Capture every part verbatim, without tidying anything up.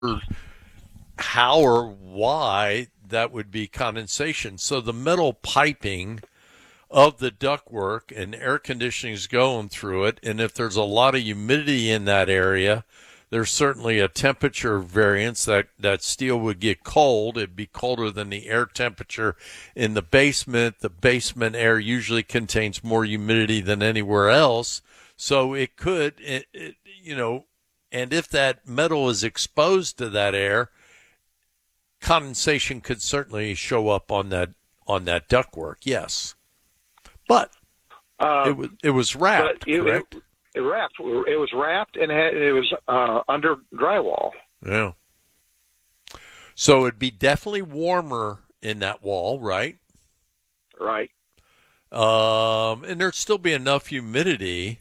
how or why that would be condensation. So the metal piping of the ductwork and air conditioning is going through it, and if there's a lot of humidity in that area, there's certainly a temperature variance that that steel would get cold. It'd be colder than the air temperature in the basement. The basement air usually contains more humidity than anywhere else, so it could, it, it, you know, and if that metal is exposed to that air, condensation could certainly show up on that on that ductwork. Yes, but Uh, it was it was but wrapped, it, it, correct? it wrapped. It was wrapped and had, it was uh, under drywall. Yeah. So it'd be definitely warmer in that wall, right? Right. Um, and there'd still be enough humidity,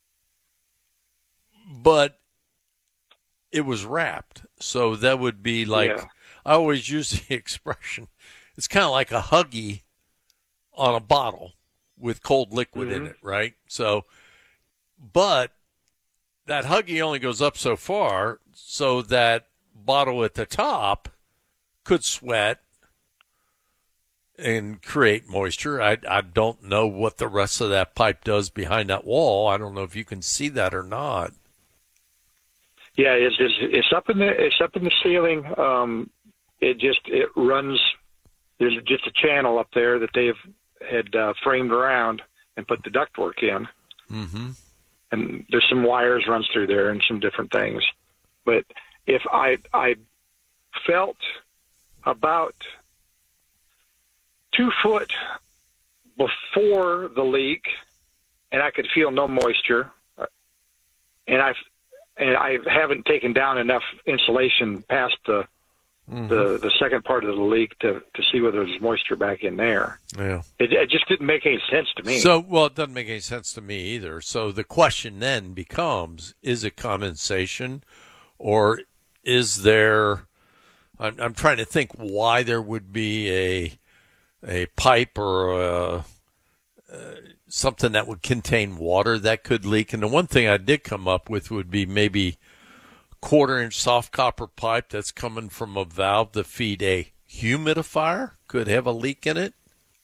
but it was wrapped. So that would be like, Yeah. I always use the expression, it's kind of like a Huggy on a bottle with cold liquid Mm-hmm. in it, right? So, but that Huggy only goes up so far, so that bottle at the top could sweat and create moisture. I, I don't know what the rest of that pipe does behind that wall. I don't know if you can see that or not. Yeah, it's, it's it's up in the it's up in the ceiling. Um, it just it runs. There's just a channel up there that they've had uh, framed around and put the ductwork in, Mm-hmm. and there's some wires runs through there and some different things. But if I I felt about two foot before the leak, and I could feel no moisture, and I and I haven't taken down enough insulation past the Mm-hmm. the the second part of the leak to to see whether there's moisture back in there. Yeah. It, it just didn't make any sense to me. So, well, it doesn't make any sense to me either. So the question then becomes, is it condensation or is there, I'm, I'm trying to think why there would be a, a pipe or a, uh, something that would contain water that could leak. And the one thing I did come up with would be maybe quarter inch soft copper pipe that's coming from a valve to feed a humidifier could have a leak in it.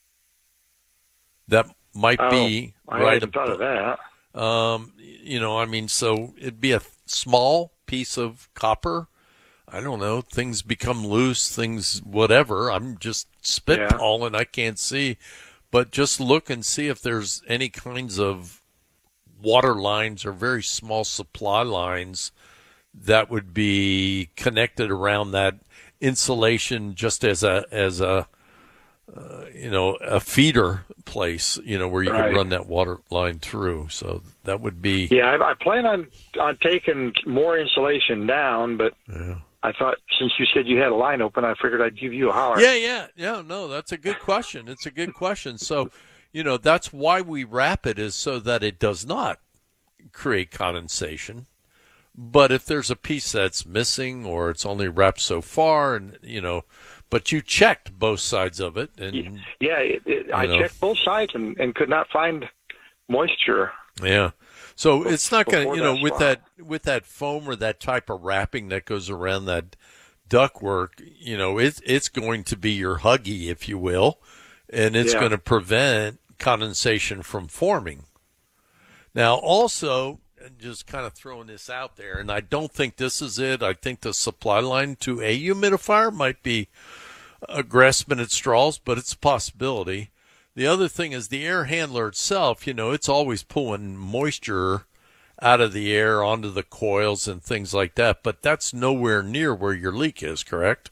That might oh, be I right. hadn't thought of that. Um, you know, I mean, so it'd be a small piece of copper. I don't know. Things become loose, things, whatever. I'm just spitballing. I can't see. But just look and see if there's any kinds of water lines or very small supply lines that would be connected around that insulation just as a, as a, uh, you know, a feeder place, you know, where you Right. could run that water line through. So that would be. Yeah, I, I plan on on taking more insulation down, but Yeah. I thought since you said you had a line open, I figured I'd give you a holler. Yeah, yeah, yeah. No, that's a good question. It's a good question. So, you know, that's why we wrap it, is so that it does not create condensation. But if there's a piece that's missing or it's only wrapped so far, and you know, but you checked both sides of it, and Yeah, it, it, I know. checked both sides and, and could not find moisture. yeah. So it's not going to, Before you know, that with spot. that with that foam or that type of wrapping that goes around that ductwork, you know, it's it's going to be your Huggy, if you will, and it's Yeah. going to prevent condensation from forming. Now, also, and just kind of throwing this out there, and I don't think this is it. I think the supply line to a humidifier might be uh, grasping at straws, but it's a possibility. The other thing is the air handler itself, you know, it's always pulling moisture out of the air onto the coils and things like that, but that's nowhere near where your leak is, correct?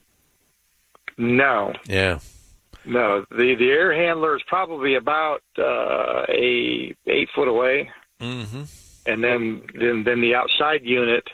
No, Yeah. no. The the air handler is probably about uh, a eight foot away, Mm-hmm. and then then then the outside unit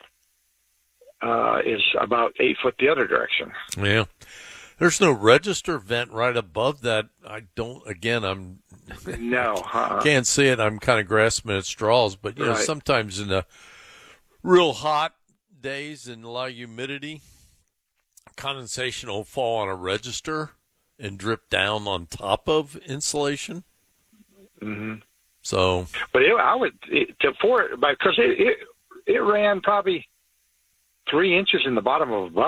uh, is about eight foot the other direction. Yeah. There's no register vent right above that. I don't, again, I'm No, uh-uh. can't see it. I'm kind of grasping at straws, but you know, Right. sometimes in the real hot days and a lot of humidity, condensation will fall on a register and drip down on top of insulation. hmm So, But it, I would it, to for because it, it it ran probably three inches in the bottom of a bucket.